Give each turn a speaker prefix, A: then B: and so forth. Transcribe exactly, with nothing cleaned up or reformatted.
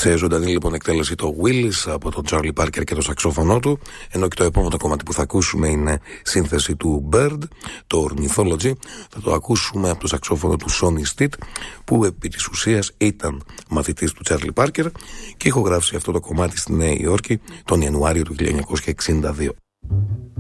A: Σε ζωντανή λοιπόν εκτέλεση το Willis από τον Charlie Parker και το σαξόφωνο του, ενώ και το επόμενο κομμάτι που θα ακούσουμε είναι σύνθεση του Bird, το Ornithology. Θα το ακούσουμε από το σαξόφωνο του Sonny Stitt, που επί της ουσίας ήταν μαθητής του Charlie Parker και ηχογράφησε αυτό το κομμάτι στη Νέα Υόρκη τον Ιανουάριο του χίλια εννιακόσια εξήντα δύο.